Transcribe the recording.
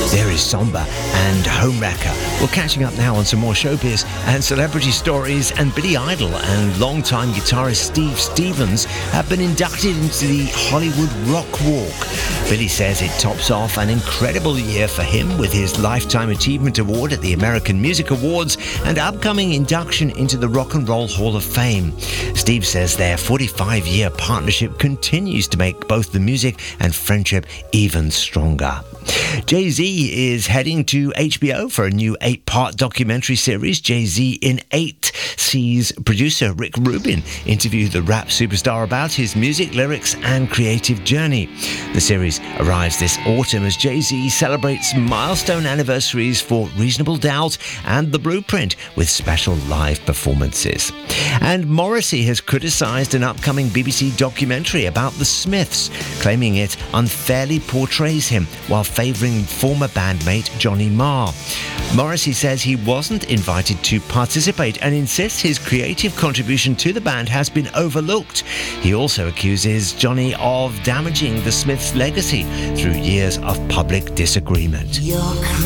There is Somber and Homewrecker. We're catching up now on some more showbiz and celebrity stories, and Billy Idol and longtime guitarist Steve Stevens have been inducted into the Hollywood Rock Walk. Billy says it tops off an incredible year for him with his Lifetime Achievement Award at the American Music Awards and upcoming induction into the Rock and Roll Hall of Fame. Steve says their 45-year partnership continues to make both the music and friendship even stronger. Jay-Z is heading to HBO for a new 8-part documentary series. Jay-Z in 8 sees producer Rick Rubin interview the rap superstar about his music, lyrics and creative journey. The series arrives this autumn as Jay-Z celebrates milestone anniversaries for Reasonable Doubt and The Blueprint with special live performances. And Morrissey has criticised an upcoming BBC documentary about the Smiths, claiming it unfairly portrays him while favouring former bandmate Johnny Marr. Morrissey says he wasn't invited to participate and insists his creative contribution to the band has been overlooked. He also accuses Johnny of damaging the Smiths' legacy through years of public disagreement.